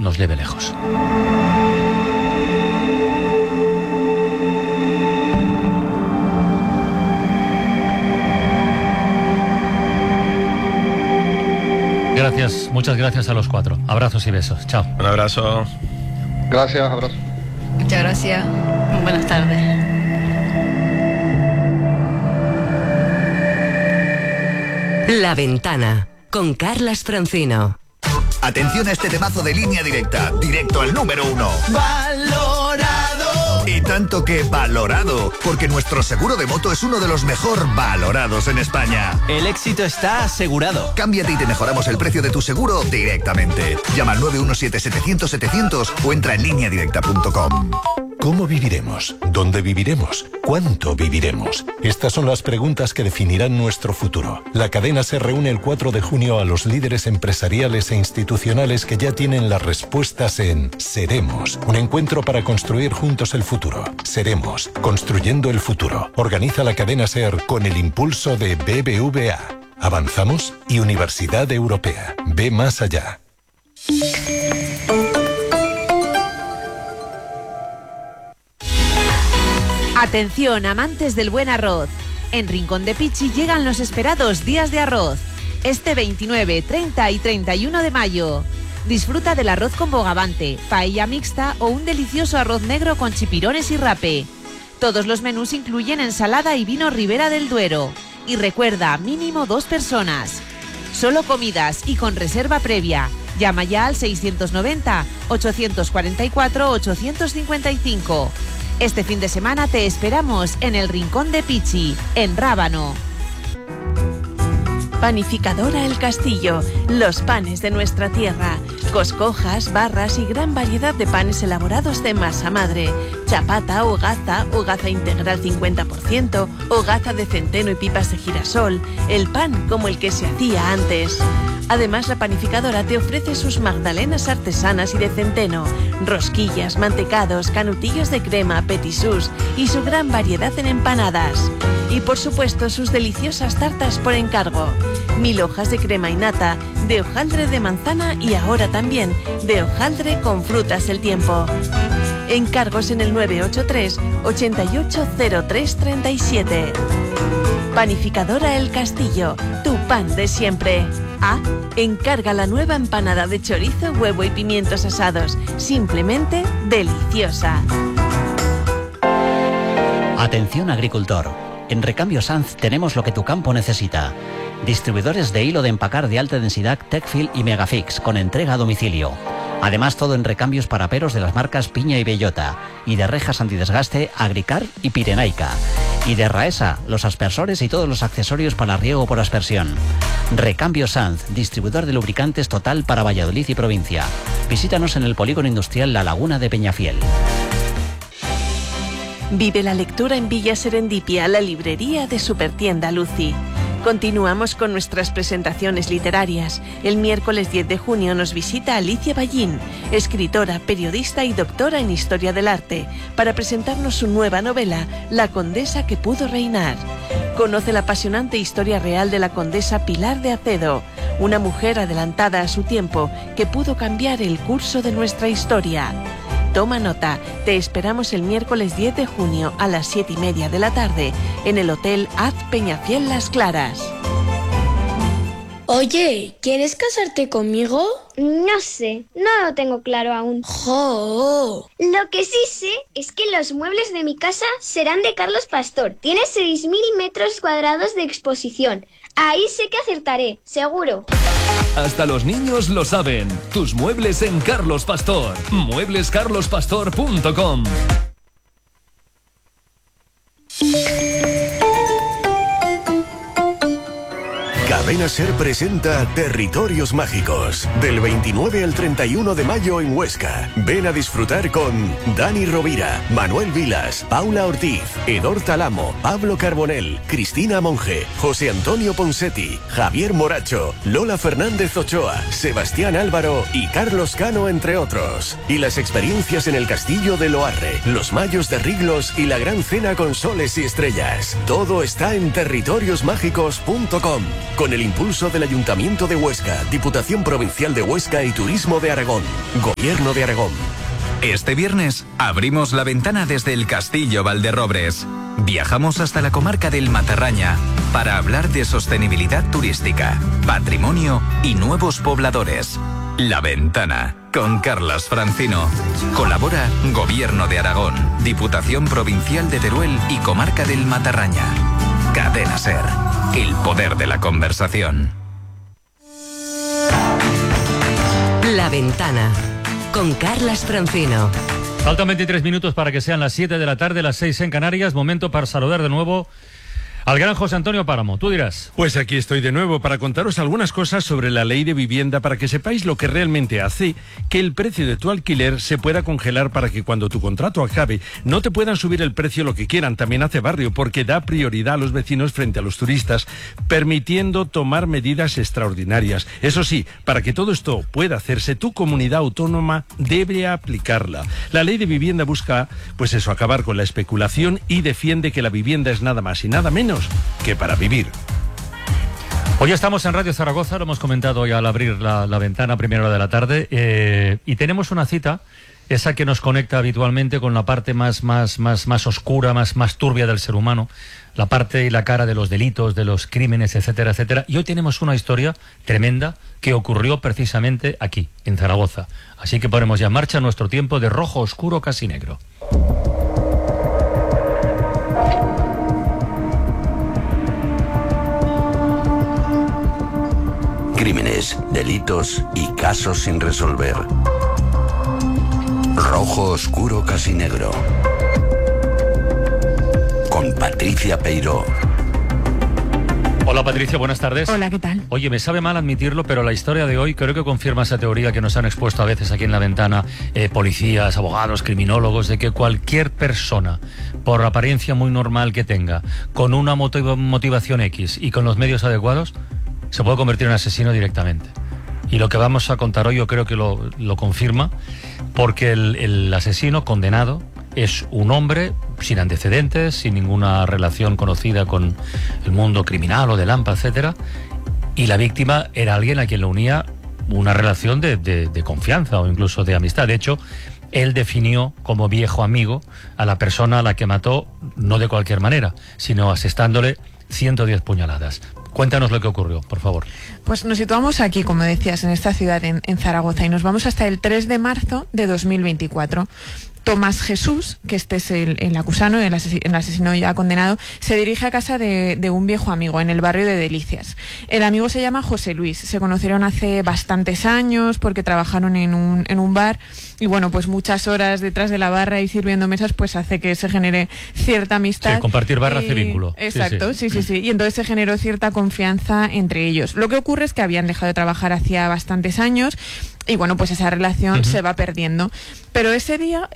nos lleve lejos. Gracias, muchas gracias a los cuatro. Abrazos y besos. Chao. Un abrazo. Gracias, abrazo. Muchas gracias. Buenas tardes. La Ventana, con Carlas Francino. Atención a este temazo de Línea Directa, directo al número 1. ¡Valorado! Y tanto que valorado, porque nuestro seguro de moto es uno de los mejor valorados en España. El éxito está asegurado. Cámbiate y te mejoramos el precio de tu seguro directamente. Llama al 917-700-700 o entra en lineadirecta.com. ¿Cómo viviremos? ¿Dónde viviremos? ¿Cuánto viviremos? Estas son las preguntas que definirán nuestro futuro. La cadena se reúne el 4 de junio a los líderes empresariales e institucionales que ya tienen las respuestas en Seremos, un encuentro para construir juntos el futuro. Seremos, construyendo el futuro. Organiza la cadena SER con el impulso de BBVA. Avanzamos y Universidad Europea. Ve más allá. Atención, amantes del buen arroz. En Rincón de Pichi llegan los esperados días de arroz. Este 29, 30 y 31 de mayo. Disfruta del arroz con bogavante, paella mixta o un delicioso arroz negro con chipirones y rape. Todos los menús incluyen ensalada y vino Ribera del Duero. Y recuerda, mínimo 2 personas. Solo comidas y con reserva previa. Llama ya al 690-844-855. Este fin de semana te esperamos en el Rincón de Pichi, en Rábano. Panificadora El Castillo, los panes de nuestra tierra. Coscojas, barras y gran variedad de panes elaborados de masa madre. Chapata, hogaza integral 50%, hogaza de centeno y pipas de girasol. El pan como el que se hacía antes. Además, la panificadora te ofrece sus magdalenas artesanas y de centeno, rosquillas, mantecados, canutillos de crema, petisús y su gran variedad en empanadas. Y por supuesto, sus deliciosas tartas por encargo. 1000 hojas de crema y nata, de hojaldre de manzana y ahora también de hojaldre con frutas del tiempo. Encargos en el 983 880337. Panificadora El Castillo, tu pan de siempre. Encarga la nueva empanada de chorizo, huevo y pimientos asados. Simplemente deliciosa. Atención agricultor. En Recambio Sanz tenemos lo que tu campo necesita. Distribuidores de hilo de empacar de alta densidad Techfil y Megafix con entrega a domicilio. Además, todo en recambios para peros de las marcas Piña y Bellota. Y de rejas antidesgaste Agricar y Pirenaica. Y de Raesa, los aspersores y todos los accesorios para riego por aspersión. Recambio Sanz, distribuidor de lubricantes total para Valladolid y provincia. Visítanos en el Polígono Industrial La Laguna de Peñafiel. Vive la lectura en Villa Serendipia, la librería de Supertienda Lucy. Continuamos con nuestras presentaciones literarias. El miércoles 10 de junio nos visita Alicia Ballín, escritora, periodista y doctora en Historia del Arte, para presentarnos su nueva novela, La condesa que pudo reinar. Conoce la apasionante historia real de la condesa Pilar de Acedo, una mujer adelantada a su tiempo que pudo cambiar el curso de nuestra historia. Toma nota, te esperamos el miércoles 10 de junio a las 7:30 de la tarde en el Hotel Az Peñafiel Las Claras. Oye, ¿quieres casarte conmigo? No sé, no lo tengo claro aún. ¡Jo! Lo que sí sé es que los muebles de mi casa serán de Carlos Pastor. Tiene 6.000 metros cuadrados de exposición. Ahí sé que acertaré, seguro. Hasta los niños lo saben. Tus muebles en Carlos Pastor. Mueblescarlospastor.com. Cadena SER presenta Territorios Mágicos, del 29 al 31 de mayo en Huesca. Ven a disfrutar con Dani Rovira, Manuel Vilas, Paula Ortiz, Edor Talamo, Pablo Carbonell, Cristina Monge, José Antonio Ponsetti, Javier Moracho, Lola Fernández Ochoa, Sebastián Álvaro y Carlos Cano, entre otros. Y las experiencias en el Castillo de Loarre, los Mayos de Riglos y la Gran Cena con Soles y Estrellas. Todo está en territoriosmágicos.com. Con el impulso del Ayuntamiento de Huesca, Diputación Provincial de Huesca y Turismo de Aragón. Gobierno de Aragón. Este viernes abrimos la ventana desde el Castillo Valderrobres. Viajamos hasta la comarca del Matarraña para hablar de sostenibilidad turística, patrimonio y nuevos pobladores. La Ventana, con Carlas Francino. Colabora Gobierno de Aragón, Diputación Provincial de Teruel y Comarca del Matarraña. Cadena SER, el poder de la conversación. La Ventana, con Carlas Francino. Faltan 23 minutos para que sean las 7 de la tarde, las 6 en Canarias. Momento para saludar de nuevo al gran José Antonio Páramo. Tú dirás. Pues aquí estoy de nuevo para contaros algunas cosas sobre la ley de vivienda para que sepáis lo que realmente hace que el precio de tu alquiler se pueda congelar para que cuando tu contrato acabe no te puedan subir el precio lo que quieran. También hace barrio porque da prioridad a los vecinos frente a los turistas, permitiendo tomar medidas extraordinarias. Eso sí, para que todo esto pueda hacerse, tu comunidad autónoma debe aplicarla. La ley de vivienda busca, pues eso, acabar con la especulación y defiende que la vivienda es nada más y nada menos que para vivir. Hoy estamos en Radio Zaragoza, lo hemos comentado hoy al abrir la ventana a primera hora de la tarde, y tenemos una cita, esa que nos conecta habitualmente con la parte más oscura, más turbia del ser humano, la parte y la cara de los delitos, de los crímenes, etcétera, etcétera. Y hoy tenemos una historia tremenda que ocurrió precisamente aquí, en Zaragoza. Así que ponemos ya en marcha nuestro tiempo de rojo, oscuro, casi negro. Crímenes, delitos y casos sin resolver. Rojo, oscuro, casi negro. Con Patricia Peiró. Hola Patricia, buenas tardes. Hola, ¿qué tal? Oye, me sabe mal admitirlo, pero la historia de hoy creo que confirma esa teoría que nos han expuesto a veces aquí en La Ventana policías, abogados, criminólogos, de que cualquier persona, por la apariencia muy normal que tenga, con una motivación X y con los medios adecuados, se puede convertir en asesino directamente. Y lo que vamos a contar hoy yo creo que lo confirma, porque el asesino condenado es un hombre sin antecedentes, sin ninguna relación conocida con el mundo criminal o de Lampa, etcétera, y la víctima era alguien a quien le unía una relación de confianza o incluso de amistad. De hecho, él definió como viejo amigo a la persona a la que mató, no de cualquier manera, sino asestándole 110 puñaladas. Cuéntanos lo que ocurrió, por favor. Pues nos situamos aquí, como decías, en esta ciudad, en Zaragoza, y nos vamos hasta el 3 de marzo de 2024. Tomás Jesús, que este es el acusado, el asesino ya condenado, se dirige a casa de un viejo amigo en el barrio de Delicias. El amigo se llama José Luis, se conocieron hace bastantes años porque trabajaron en un bar, y bueno, pues muchas horas detrás de la barra y sirviendo mesas pues hace que se genere cierta amistad. Sí, compartir barra hace vínculo. Exacto, sí. Y entonces se generó cierta confianza entre ellos. Lo que ocurre es que habían dejado de trabajar hacía bastantes años y bueno, pues esa relación se va perdiendo. Pero ese día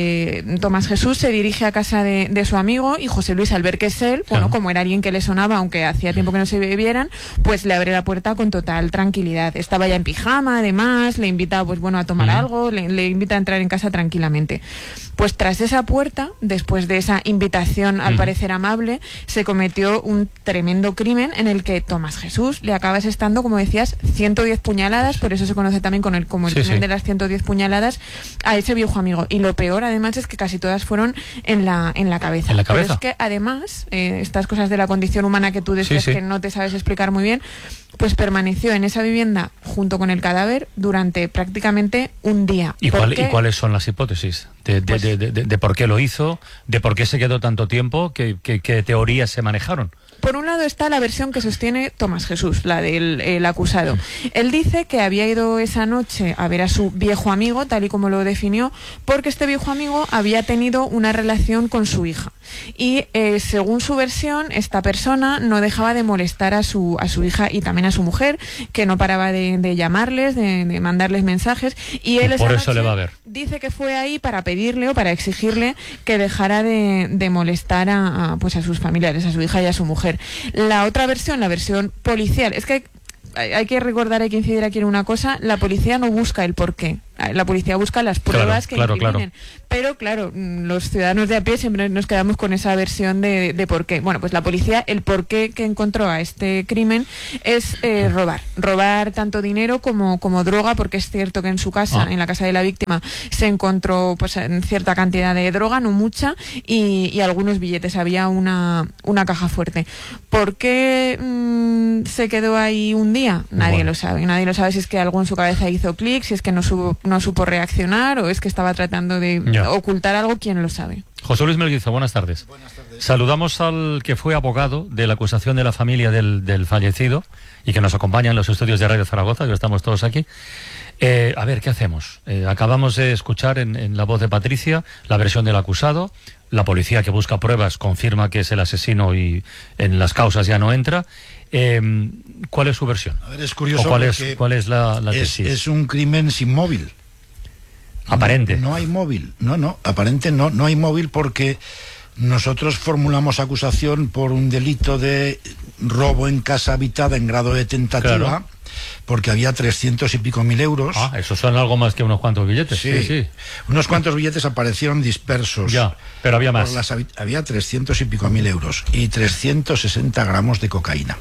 Tomás Jesús se dirige a casa de su amigo y José Luis, al ver que es él, bueno, como era alguien que le sonaba, aunque hacía tiempo que no se vieran, pues le abre la puerta con total tranquilidad. Estaba ya en pijama, además, le invita pues bueno a tomar algo, le invita a entrar en casa tranquilamente. Pues tras esa puerta, después de esa invitación al parecer amable, se cometió un tremendo crimen en el que Tomás Jesús le acaba asestando, como decías, 110 puñaladas, por eso se conoce también como el crimen de las 110 puñaladas, a ese viejo amigo. Y lo peor, además, es que casi todas fueron en la cabeza. ¿En la cabeza? Pero es que, además, estas cosas de la condición humana que tú decías que no te sabes explicar muy bien, pues permaneció en esa vivienda junto con el cadáver durante prácticamente un día. ¿Y cuáles son las hipótesis de por qué lo hizo, de por qué se quedó tanto tiempo, qué teorías se manejaron? Por un lado está la versión que sostiene Tomás Jesús, la del acusado. Él dice que había ido esa noche a ver a su viejo amigo, tal y como lo definió, porque este viejo amigo había tenido una relación con su hija. Y según su versión, esta persona no dejaba de molestar a su hija y también a su mujer, que no paraba de llamarles, de mandarles mensajes. Y él por eso le va a ver. Dice que fue ahí para pedirle o para exigirle que dejara de molestar a sus familiares, a su hija y a su mujer. La otra versión, la versión policial, es que hay que recordar, hay que incidir aquí en una cosa: la policía no busca el porqué. la policía busca las pruebas que incriminen. Claro. Pero claro, los ciudadanos de a pie siempre nos quedamos con esa versión de por qué. Bueno, pues la policía, el porqué que encontró a este crimen es robar tanto dinero como droga, porque es cierto que en su casa, en la casa de la víctima, se encontró pues en cierta cantidad de droga, no mucha, y algunos billetes. Había una caja fuerte. ¿Por qué se quedó ahí un día? Nadie lo sabe. Nadie lo sabe si es que algo en su cabeza hizo clic, si es que no supo reaccionar, o es que estaba tratando de ocultar algo. ¿Quién lo sabe? José Luis Melguizo, buenas tardes. Buenas tardes. Saludamos al que fue abogado de la acusación de la familia del fallecido y que nos acompaña en los estudios de Radio Zaragoza, que estamos todos aquí. A ver, ¿qué hacemos? Acabamos de escuchar en la voz de Patricia la versión del acusado. La policía, que busca pruebas, confirma que es el asesino y en las causas ya no entra. ¿Cuál es su versión? A ver, es curioso. ¿Cuál es la tesis? Es un crimen sin móvil. Aparente. No hay móvil. No, aparente no hay móvil, porque nosotros formulamos acusación por un delito de robo en casa habitada en grado de tentativa. Claro. Porque había 300 y pico mil euros. Eso son algo más que unos cuantos billetes. Sí. Unos cuantos billetes aparecieron dispersos. Ya, pero había más. Había 300 y pico mil euros y 360 gramos de cocaína.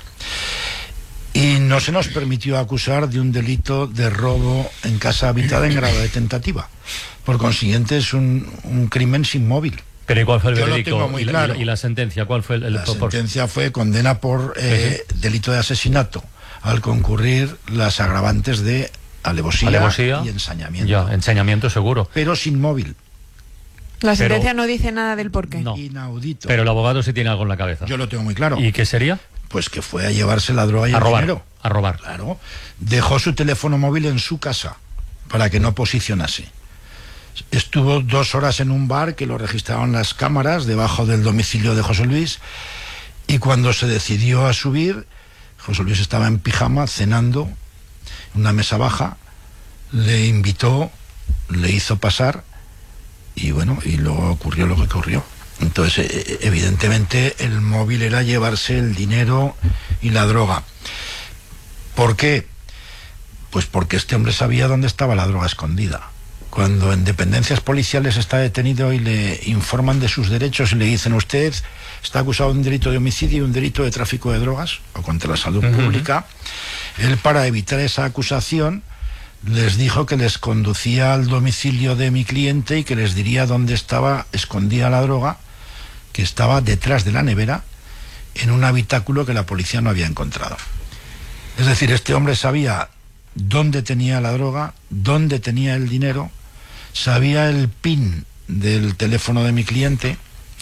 Y no se nos permitió acusar de un delito de robo en casa habitada en grado de tentativa. Por consiguiente, es un crimen sin móvil. Pero ¿y cuál fue el veredicto? Lo tengo muy claro. ¿Y la sentencia? ¿Cuál fue La sentencia fue condena por delito de asesinato, al concurrir las agravantes de alevosía y ensañamiento. Ya, ensañamiento seguro. Pero sin móvil. La sentencia no dice nada del porqué. No. Inaudito. Pero el abogado sí tiene algo en la cabeza. Yo lo tengo muy claro. ¿Y qué sería? Pues que fue a llevarse la droga y el dinero. A robar. Claro. Dejó su teléfono móvil en su casa para que no posicionase. Estuvo 2 horas en un bar que lo registraron las cámaras debajo del domicilio de José Luis, y cuando se decidió a subir, José Luis estaba en pijama cenando en una mesa baja, le invitó, le hizo pasar y luego ocurrió lo que ocurrió. Entonces, evidentemente, el móvil era llevarse el dinero y la droga. ¿Por qué? Pues porque este hombre sabía dónde estaba la droga escondida. Cuando en dependencias policiales está detenido y le informan de sus derechos y le dicen: usted está acusado de un delito de homicidio y un delito de tráfico de drogas o contra la salud pública, él, para evitar esa acusación, les dijo que les conducía al domicilio de mi cliente y que les diría dónde estaba escondida la droga, que estaba detrás de la nevera, en un habitáculo que la policía no había encontrado. Es decir, este hombre sabía dónde tenía la droga, dónde tenía el dinero, sabía el PIN del teléfono de mi cliente,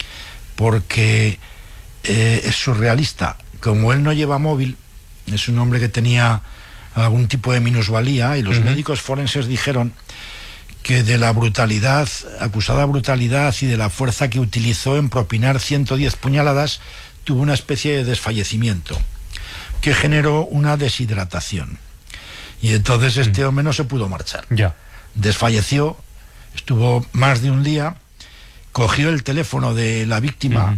porque es surrealista. Como él no lleva móvil, es un hombre que tenía algún tipo de minusvalía, y los médicos forenses dijeron que de la brutalidad, acusada brutalidad, y de la fuerza que utilizó en propinar 110 puñaladas, tuvo una especie de desfallecimiento que generó una deshidratación. Y entonces este hombre no se pudo marchar. Desfalleció, estuvo más de un día, cogió el teléfono de la víctima,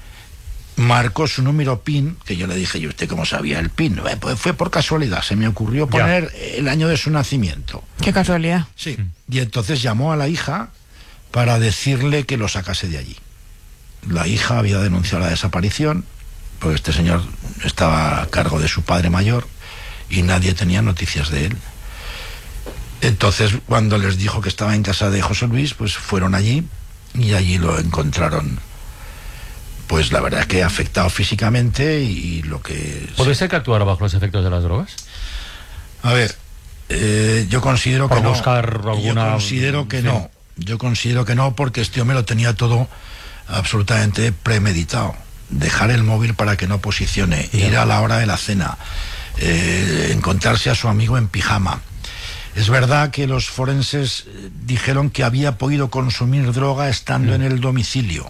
marcó su número PIN, que yo le dije: ¿y usted cómo sabía el PIN? Pues fue por casualidad, se me ocurrió poner el año de su nacimiento. ¿Qué casualidad? Sí. Y entonces llamó a la hija para decirle que lo sacase de allí. La hija había denunciado la desaparición, porque este señor estaba a cargo de su padre mayor y nadie tenía noticias de él. Entonces, cuando les dijo que estaba en casa de José Luis, pues fueron allí y allí lo encontraron, pues la verdad es que afectado físicamente. Y lo que... ¿Puede ser que actuara bajo los efectos de las drogas? A ver, yo considero que no. Buscar alguna... Yo considero que no. Yo considero que no, porque este hombre lo tenía todo absolutamente premeditado. Dejar el móvil para que no posicione, ir a la hora de la cena, encontrarse a su amigo en pijama. Es verdad que los forenses dijeron que había podido consumir droga estando en el domicilio,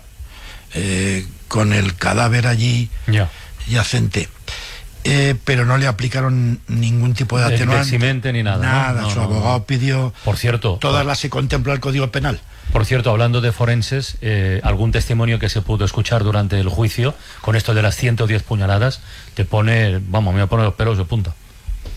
con el cadáver allí yacente, pero no le aplicaron ningún tipo de atenuante. Eximente ni nada. Nada, ¿no? Su abogado pidió... Por cierto... Todas las se contempla el Código Penal. Por cierto, hablando de forenses, algún testimonio que se pudo escuchar durante el juicio, con esto de las 110 puñaladas, te pone, me pone los pelos de punta.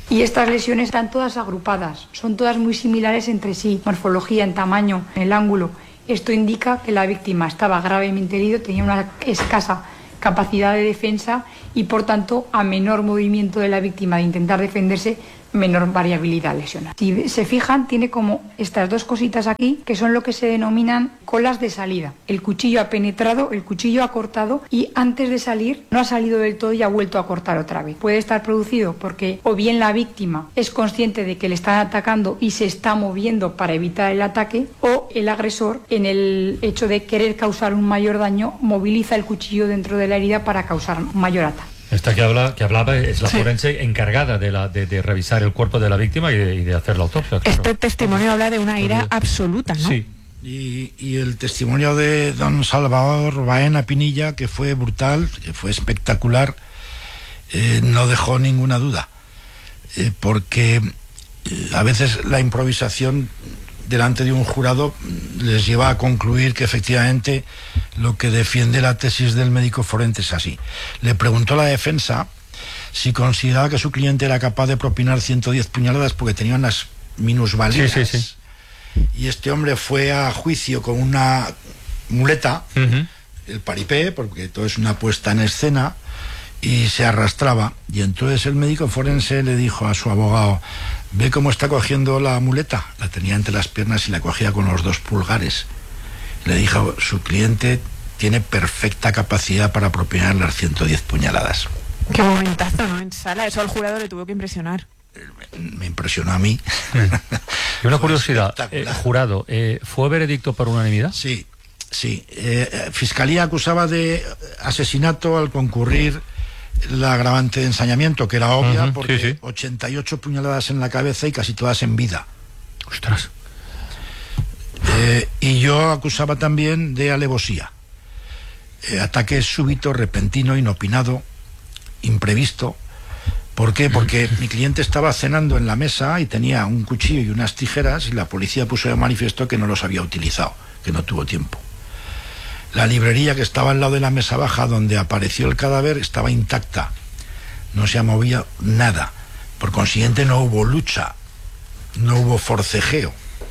Y estas lesiones están todas agrupadas, son todas muy similares entre sí, morfología, en tamaño, en el ángulo. Esto indica que la víctima estaba gravemente herida, tenía una escasa capacidad de defensa y, por tanto, a menor movimiento de la víctima de intentar defenderse, menor variabilidad lesional. Si se fijan, tiene como estas dos cositas aquí, que son lo que se denominan colas de salida. El cuchillo ha penetrado, el cuchillo ha cortado y antes de salir no ha salido del todo y ha vuelto a cortar otra vez. Puede estar producido porque o bien la víctima es consciente de que le están atacando y se está moviendo para evitar el ataque, o el agresor, en el hecho de querer causar un mayor daño, moviliza el cuchillo dentro de la herida para causar mayor ataque. Esta que hablaba es la forense encargada de revisar el cuerpo de la víctima y de hacer la autopsia. Claro. Este testimonio habla de una ira absoluta, ¿no? Sí. Y el testimonio de don Salvador Baena Pinilla, que fue brutal, que fue espectacular, no dejó ninguna duda, porque a veces la improvisación delante de un jurado les lleva a concluir que efectivamente lo que defiende la tesis del médico forense es así. Le preguntó a la defensa si consideraba que su cliente era capaz de propinar 110 puñaladas porque tenía unas minusválidas. Sí. Y este hombre fue a juicio con una muleta, el paripé, porque todo es una puesta en escena, y se arrastraba. Y entonces el médico forense le dijo a su abogado: ve cómo está cogiendo la muleta. La tenía entre las piernas y la cogía con los 2 pulgares. Le dijo: su cliente tiene perfecta capacidad para propinar las 110 puñaladas. Qué momentazo, ¿no? En sala, eso al jurado le tuvo que impresionar. Me impresionó a mí. Y una curiosidad, jurado, ¿fue veredicto por unanimidad? Sí. Fiscalía acusaba de asesinato al concurrir la agravante de ensañamiento, que era obvia, porque 88 puñaladas en la cabeza y casi todas en vida. ¡Ostras! Y yo acusaba también de alevosía. Ataque súbito, repentino, inopinado, imprevisto. ¿Por qué? Porque mi cliente estaba cenando en la mesa y tenía un cuchillo y unas tijeras, y la policía puso de manifiesto que no los había utilizado, que no tuvo tiempo. La librería que estaba al lado de la mesa baja donde apareció el cadáver estaba intacta, no se movía nada. Por consiguiente no hubo lucha, no hubo forcejeo.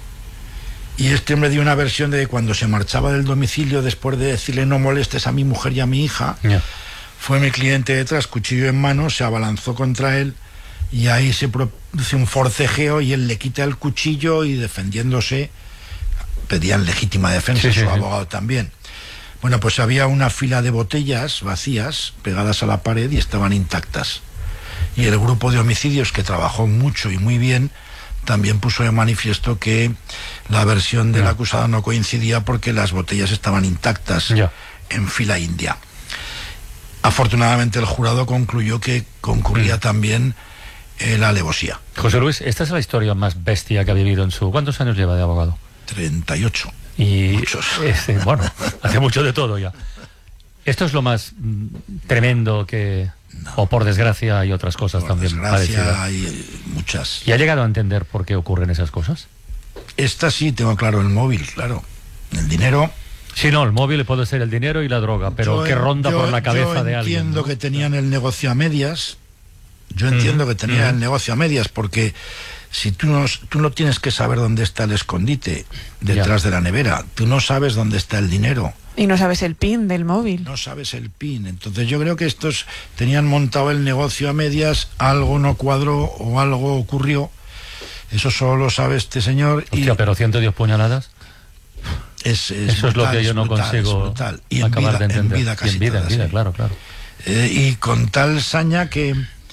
Y este hombre dio una versión de cuando se marchaba del domicilio, después de decirle no molestes a mi mujer y a mi hija, fue mi cliente detrás, cuchillo en mano, se abalanzó contra él y ahí se produce un forcejeo y él le quita el cuchillo y, defendiéndose, pedían legítima defensa, su abogado también. Bueno, pues había una fila de botellas vacías pegadas a la pared y estaban intactas. Y el grupo de homicidios, que trabajó mucho y muy bien, también puso de manifiesto que la versión del acusado no coincidía porque las botellas estaban intactas en fila india. Afortunadamente el jurado concluyó que concurría también la alevosía. José Luis, esta es la historia más bestia que ha vivido en su... ¿Cuántos años lleva de abogado? 38. Y muchos. Bueno, hace mucho de todo ya. ¿Esto es lo más tremendo que... No. O por desgracia hay otras cosas por también parecidas? Hay muchas. ¿Y ha llegado a entender por qué ocurren esas cosas? Esta sí, tengo claro, el móvil, claro. El dinero... Sí, no, el móvil puede ser el dinero y la droga, pero ¿qué ronda por la cabeza de alguien? Yo entiendo que tenían el negocio a medias. Yo entiendo que tenían el negocio a medias, porque si tú no tienes que saber dónde está el escondite detrás de la nevera, tú no sabes dónde está el dinero. Y no sabes el PIN del móvil. No sabes el PIN. Entonces yo creo que estos tenían montado el negocio a medias, algo no cuadró o algo ocurrió. Eso solo lo sabe este señor. Hostia, pero 110 puñaladas. Eso brutal, es lo que yo no consigo y acabar de entender. En vida casi en vida, todas, claro. Y con tal saña que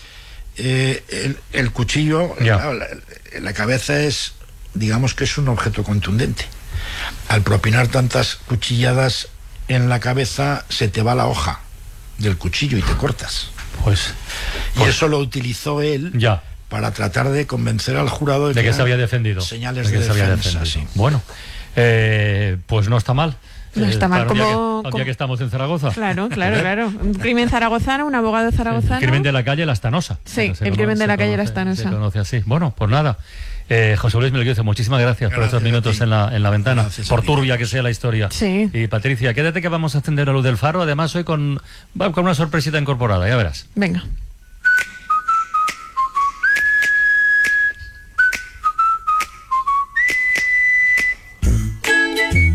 el cuchillo, la cabeza es, digamos que es un objeto contundente. Al propinar tantas cuchilladas en la cabeza, se te va la hoja del cuchillo y te cortas. Y eso lo utilizó él para tratar de convencer al jurado de que se había defendido. Señales de defensa, sí. Bueno, pues no está mal. No está mal, ya que estamos en Zaragoza. Claro. Un crimen zaragozano, un abogado zaragozano. El crimen de la calle La Stanosa. Sí, el crimen de la calle La Stanosa. Se conoce así. Bueno, pues nada. José Luis Melguizo, muchísimas gracias por estos minutos en la ventana, por turbia que sea la historia. Sí. Y Patricia, quédate que vamos a encender la luz del faro, además hoy con una sorpresita incorporada, ya verás. Venga.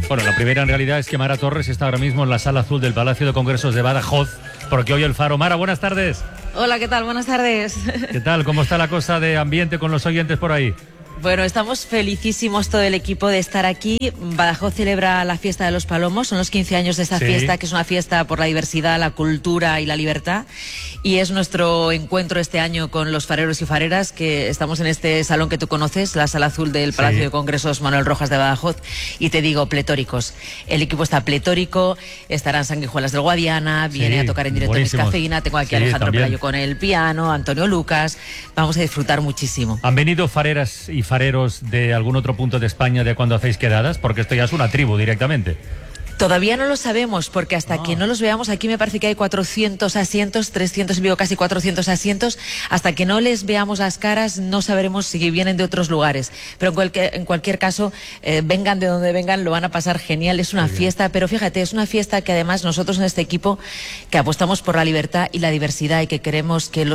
Bueno, la primera en realidad es que Mara Torres está ahora mismo en la Sala Azul del Palacio de Congresos de Badajoz, porque hoy el Faro. Mara, buenas tardes. Hola, ¿qué tal? Buenas tardes. ¿Qué tal? ¿Cómo está la cosa de ambiente con los oyentes por ahí? Bueno, estamos felicísimos todo el equipo de estar aquí. Badajoz celebra la fiesta de los palomos, son los 15 años de esta fiesta, que es una fiesta por la diversidad, la cultura y la libertad. Y es nuestro encuentro este año con los fareros y fareras, que estamos en este salón que tú conoces, la Sala Azul del Palacio de Congresos Manuel Rojas de Badajoz. Y te digo, pletóricos. El equipo está pletórico, estarán Sanguijuelas del Guadiana, viene a tocar en directo Miss Cafeína, tengo aquí a Alejandro Pelayo con el piano, Antonio Lucas. Vamos a disfrutar muchísimo. ¿Han venido fareras y fareros de algún otro punto de España de cuando hacéis quedadas? Porque esto ya es una tribu directamente. Todavía no lo sabemos, porque hasta que no los veamos, aquí me parece que hay 400 asientos, 300 y pico, casi 400 asientos, hasta que no les veamos las caras no sabremos si vienen de otros lugares. Pero en cualquier caso, vengan de donde vengan, lo van a pasar genial, es una fiesta, pero fíjate, es una fiesta que además nosotros en este equipo, que apostamos por la libertad y la diversidad y que queremos que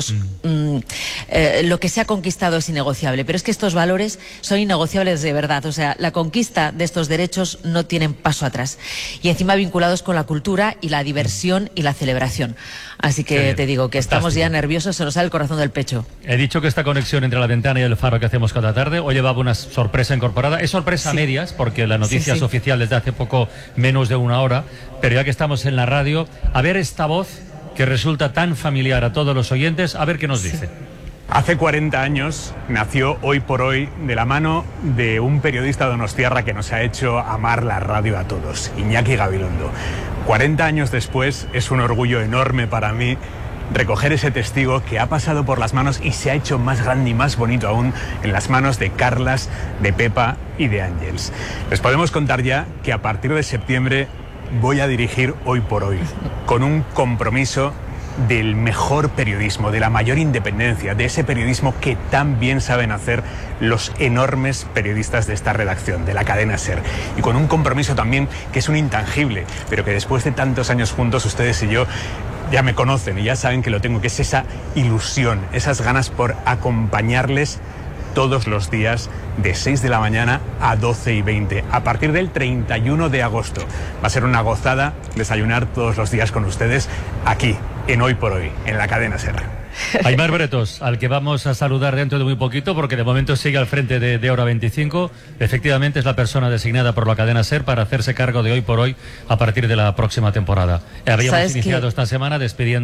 lo que se ha conquistado es innegociable, pero es que estos valores son innegociables de verdad, o sea, la conquista de estos derechos no tienen paso atrás. Y encima vinculados con la cultura y la diversión y la celebración. Así que te digo que estamos ya nerviosos, se nos sale el corazón del pecho. He dicho que esta conexión entre la ventana y el Faro que hacemos cada tarde hoy llevaba una sorpresa incorporada. Es sorpresa a medias, porque la noticia es oficial desde hace poco menos de una hora, pero ya que estamos en la radio, a ver esta voz que resulta tan familiar a todos los oyentes, a ver qué nos dice. Hace 40 años nació Hoy por Hoy de la mano de un periodista donostiarra que nos ha hecho amar la radio a todos, Iñaki Gabilondo. 40 años después es un orgullo enorme para mí recoger ese testigo que ha pasado por las manos y se ha hecho más grande y más bonito aún en las manos de Carlas, de Pepa y de Ángels. Les podemos contar ya que a partir de septiembre voy a dirigir Hoy por Hoy, con un compromiso del mejor periodismo, de la mayor independencia, de ese periodismo que tan bien saben hacer los enormes periodistas de esta redacción, de la cadena SER. Y con un compromiso también que es un intangible, pero que después de tantos años juntos, ustedes y yo ya me conocen y ya saben que lo tengo, que es esa ilusión, esas ganas por acompañarles todos los días de 6 de la mañana a 12:20, a partir del 31 de agosto. Va a ser una gozada desayunar todos los días con ustedes aquí, en Hoy por Hoy, en la cadena SER. Aimar Bretos, al que vamos a saludar dentro de muy poquito, porque de momento sigue al frente de Hora 25. Efectivamente es la persona designada por la cadena SER para hacerse cargo de Hoy por Hoy a partir de la próxima temporada. Habíamos iniciado esta semana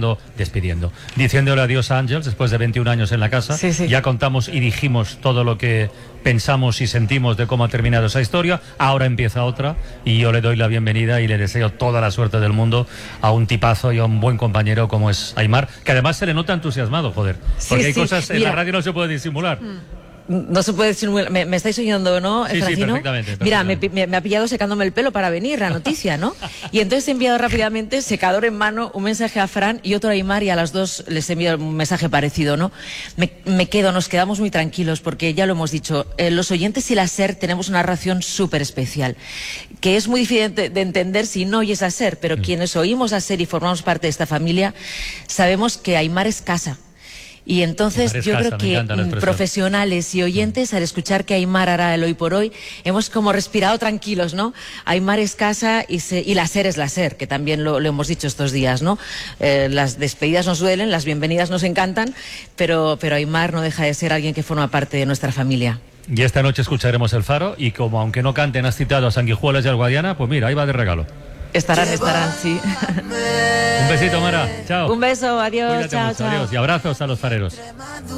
diciéndole adiós a Ángels después de 21 años en la casa. Ya contamos y dijimos todo lo que pensamos y sentimos de cómo ha terminado esa historia. Ahora empieza otra y yo le doy la bienvenida y le deseo toda la suerte del mundo a un tipazo y a un buen compañero como es Aimar, que además se le nota entusiasmado, joder, porque hay cosas en la radio no se puede disimular. No se puede disimular. ¿Me estáis oyendo, no, Francino? Sí, perfectamente. Mira, me ha pillado secándome el pelo para venir la noticia, ¿no? Y entonces he enviado rápidamente, secador en mano, un mensaje a Fran y otro a Aimar, y a las dos les he enviado un mensaje parecido, ¿no? Nos quedamos muy tranquilos porque ya lo hemos dicho, los oyentes y la SER tenemos una relación súper especial, que es muy difícil de entender si no oyes a SER, pero quienes oímos a SER y formamos parte de esta familia, sabemos que Aimar es casa. Y entonces yo creo que profesionales y oyentes, al escuchar que Aimar hará el Hoy por Hoy, hemos como respirado tranquilos, ¿no? Aimar es casa y la SER es la SER, que también lo hemos dicho estos días, ¿no? Las despedidas nos duelen, las bienvenidas nos encantan, pero Aimar no deja de ser alguien que forma parte de nuestra familia. Y esta noche escucharemos el Faro y como aunque no canten has citado a Sanguijuelas y al Guadiana, pues mira, ahí va de regalo. Estarán, sí. Un besito, Mara. Chao. Un beso, adiós. Cuídate chao, mucho, chao. adiós. Y abrazos a los fareros.